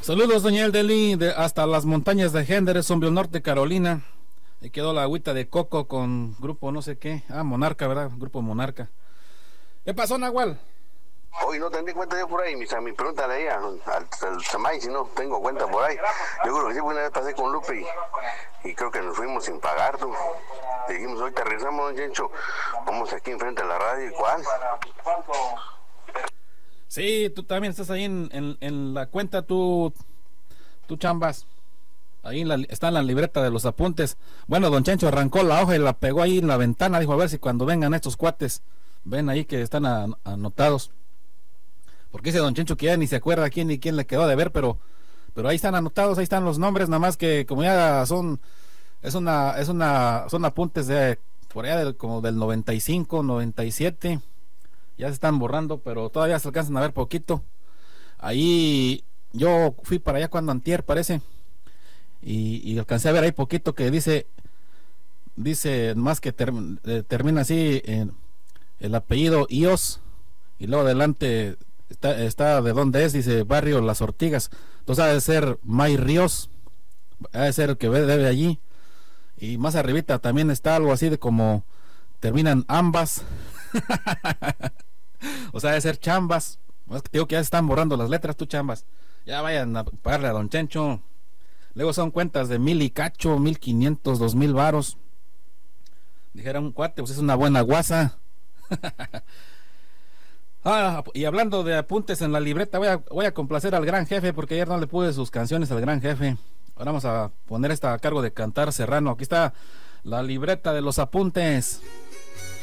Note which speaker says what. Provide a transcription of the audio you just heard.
Speaker 1: Saludos, doña Eldeli, hasta las montañas de Henderson, Norte, Carolina. Ahí quedó la agüita de coco con grupo no sé qué. Monarca, ¿verdad? Grupo Monarca. ¿Qué pasó, Nahual?
Speaker 2: Hoy no tendré cuenta yo por ahí, mi pregúntale ahí al Samay si no tengo cuenta por ahí. Yo creo que sí, una vez pasé con Lupe y creo que nos fuimos sin pagar, tú. Dijimos, ahorita regresamos, don Chencho, vamos aquí enfrente a la radio, ¿y cuál?
Speaker 1: Sí, tú también estás ahí en la cuenta, tú chambas. Ahí está en la libreta de los apuntes. Bueno, don Chencho arrancó la hoja y la pegó ahí en la ventana, dijo, a ver si cuando vengan estos cuates, ven ahí que están anotados. Porque dice don Chencho que ya ni se acuerda quién ni quién le quedó de ver, pero ahí están anotados, ahí están los nombres, nada más que como ya son apuntes de por allá como del 95, 97, ya se están borrando, pero todavía se alcanzan a ver poquito. Ahí yo fui para allá cuando antier parece, y alcancé a ver ahí poquito que dice más que termina así el apellido Ios, y luego adelante está de dónde es, dice barrio Las Ortigas, entonces ha de ser May Ríos, ha de ser el que debe allí, y más arribita también está algo así de como terminan ambas, o sea, ha de ser Chambas. Es que digo que ya se están borrando las letras, tú Chambas, ya vayan a pagarle a don Chencho. Luego son cuentas de 1,000 y cacho, 1,500, 2,000 varos. Dijera un cuate, pues es una buena guasa. Y hablando de apuntes en la libreta, voy a complacer al gran jefe, porque ayer no le pude sus canciones al gran jefe. Ahora vamos a poner esta a cargo de Cantar Serrano. Aquí está la libreta de los apuntes.